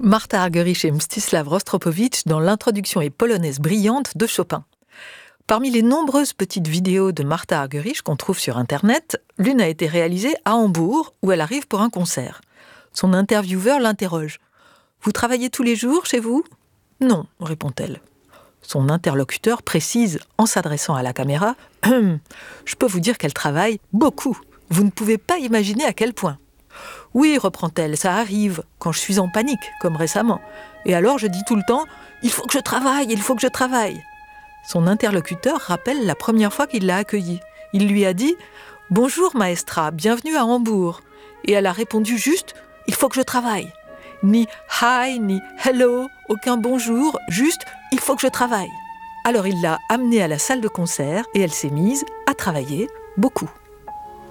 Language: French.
Martha Argerich et Mstislav Rostropovitch dans l'introduction et polonaise brillante de Chopin. Parmi les nombreuses petites vidéos de Martha Argerich qu'on trouve sur Internet, l'une a été réalisée à Hambourg, où elle arrive pour un concert. Son intervieweur l'interroge. « Vous travaillez tous les jours chez vous ?»« Non, répond-elle. Son interlocuteur précise, en s'adressant à la caméra, « Je peux vous dire qu'elle travaille beaucoup. Vous ne pouvez pas imaginer à quel point. » « Oui, reprend-elle, ça arrive, quand je suis en panique, comme récemment. Et alors je dis tout le temps, « Il faut que je travaille, il faut que je travaille !» Son interlocuteur rappelle la première fois qu'il l'a accueillie. Il lui a dit « Bonjour maestra, bienvenue à Hambourg !» Et elle a répondu juste « Il faut que je travaille !» Ni « Hi » ni « Hello », aucun bonjour, juste « Il faut que je travaille !» Alors il l'a amenée à la salle de concert et elle s'est mise à travailler beaucoup.